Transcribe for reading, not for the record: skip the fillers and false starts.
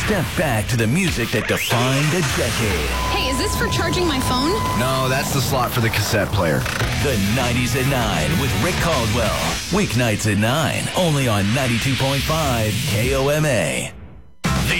Step back to the music that defined a decade. Hey, is this for charging my phone? No, that's the slot for the cassette player. The 90s at 9 with Rick Caldwell. Weeknights at 9, only on 92.5 KOMA.